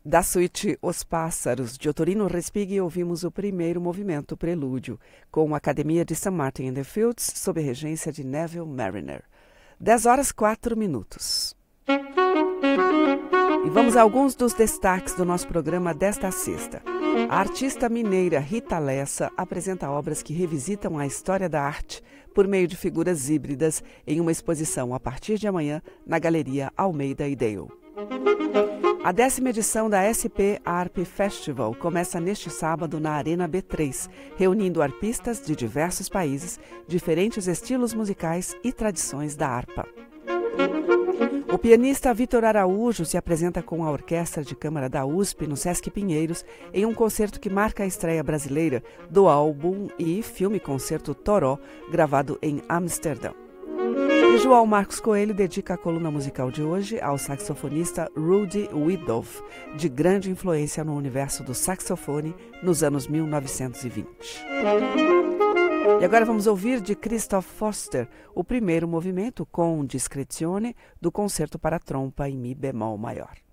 Da suíte Os Pássaros, de Ottorino Respighi, ouvimos o primeiro movimento, Prelúdio, com a Academia de St. Martin in the Fields, sob a regência de Neville Marriner. 10h04. E vamos a alguns dos destaques do nosso programa desta sexta. A artista mineira Rita Lessa apresenta obras que revisitam a história da arte por meio de figuras híbridas em uma exposição a partir de amanhã na Galeria Almeida e Dale. A 10ª edição da SP Arp Festival começa neste sábado na Arena B3, reunindo arpistas de diversos países, diferentes estilos musicais e tradições da harpa. O pianista Vitor Araújo se apresenta com a Orquestra de Câmara da USP no Sesc Pinheiros em um concerto que marca a estreia brasileira do álbum e filme concerto Toró, gravado em Amsterdã. E João Marcos Coelho dedica a coluna musical de hoje ao saxofonista Rudy Widoff, de grande influência no universo do saxofone nos anos 1920. E agora vamos ouvir de Christoph Foster o primeiro movimento com Discrezione do concerto para trompa em Mi bemol maior.